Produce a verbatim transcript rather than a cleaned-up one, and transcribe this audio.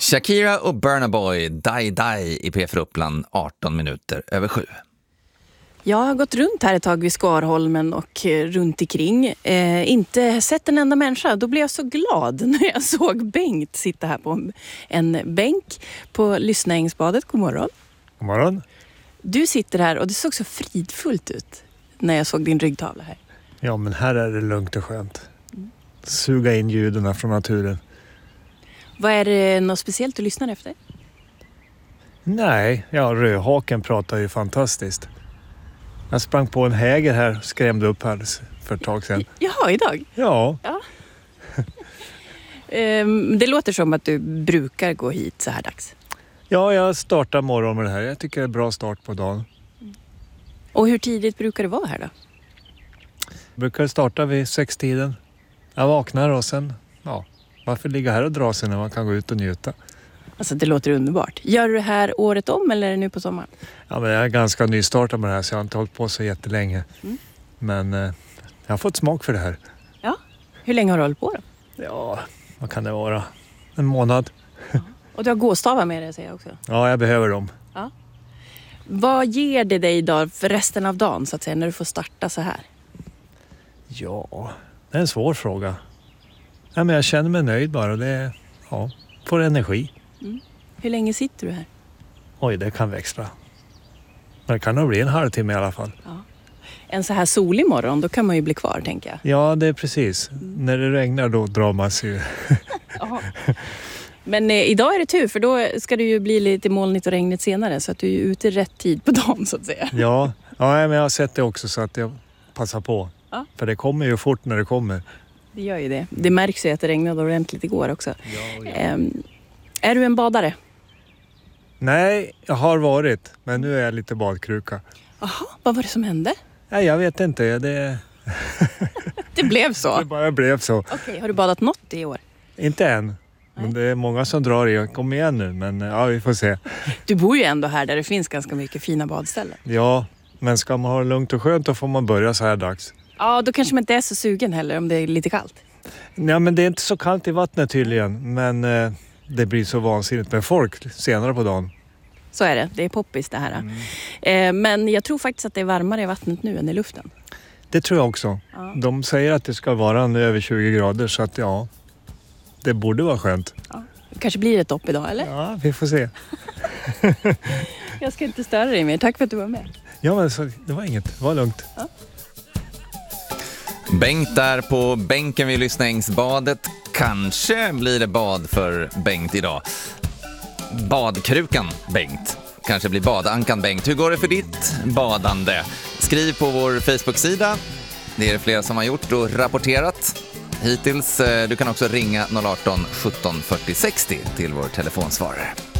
Shakira och Burna Boy, Die Die i P F Uppland, arton minuter över sju. Jag har gått runt här ett tag vid Skarholmen och runt omkring. Eh, inte sett en enda människa. Då blev jag så glad när jag såg Bengt sitta här på en bänk på Lyssnängsbadet. God morgon. God morgon. Du sitter här och det såg så fridfullt ut när jag såg din ryggtavla här. Ja, men här är det lugnt och skönt. Suga in ljuden från naturen. Vad är det något speciellt du lyssnar efter? Nej, ja, rödhaken pratar ju fantastiskt. Jag sprang på en häger här och skrämde upp här för ett tag sedan. Jaha, idag? Ja. ja. ehm, det låter som att du brukar gå hit så här dags. Ja, jag startar morgon med det här. Jag tycker det är en bra start på dagen. Och hur tidigt brukar det vara här då? Jag brukar starta vid sextiden. Jag vaknar och sen, ja, varför ligga här och dra sig när man kan gå ut och njuta? Alltså det låter underbart. Gör du det här året om eller är det nu på sommaren? Ja, men jag är ganska nystartad med det här så jag har inte hållit på så jättelänge. Mm. Men eh, jag har fått smak för det här. Ja, hur länge har du hållit på då? Ja, vad kan det vara? En månad. Ja. Och du har gåstavar med dig, säger jag också. Ja, jag behöver dem. Ja. Vad ger det dig idag för resten av dagen så att säga när du får starta så här? Ja, det är en svår fråga. Ja, men jag känner mig nöjd bara. Det är, ja, får energi. Mm. Hur länge sitter du här? Oj, det kan växla. Men det kan nog bli en halvtimme i alla fall. Ja. En så här solig morgon, då kan man ju bli kvar, tänker jag. Ja, det är precis. Mm. När det regnar då drar man sig. Men eh, idag är det tur, för då ska det ju bli lite molnigt och regnigt senare. Så att du är ute i rätt tid på dagen, så att säga. Ja, ja men jag har sett det också så att jag passar på. Ja. För det kommer ju fort när det kommer. Det gör ju det. Det märks ju att det regnade ordentligt igår också. Ja, ja. Um, är du en badare? Nej, jag har varit. Men nu är jag lite badkruka. Jaha, vad var det som hände? Nej, jag vet inte. Det, det blev så? Det bara blev så. Okej, okay, har du badat något i år? Inte än. Nej. Men det är många som drar i. Kom igen nu, men ja, vi får se. Du bor ju ändå här där det finns ganska mycket fina badställen. Ja, men ska man ha det lugnt och skönt då får man börja så här dags. Ja, då kanske man inte är så sugen heller om det är lite kallt. Ja, men det är inte så kallt i vattnet tydligen. Men eh, det blir så vansinnigt med folk senare på dagen. Så är det. Det är poppis det här. Mm. Eh, men jag tror faktiskt att det är varmare i vattnet nu än i luften. Det tror jag också. Ja. De säger att det ska vara nu över tjugo grader så att ja, det borde vara skönt. Ja. Det kanske blir ett dopp idag, eller? Ja, vi får se. Jag ska inte störa dig mer. Tack för att du var med. Ja, men så, det var inget. Det var lugnt. Ja. Bengt där på bänken vid Lyssnängsbadet. Kanske blir det bad för Bengt idag. Badkrukan Bengt. Kanske blir badankan Bengt. Hur går det för ditt badande? Skriv på vår Facebook-sida. Det är det flera som har gjort och rapporterat hittills. Du kan också ringa noll arton sjutton fyrtio sextio till vår telefonsvarare.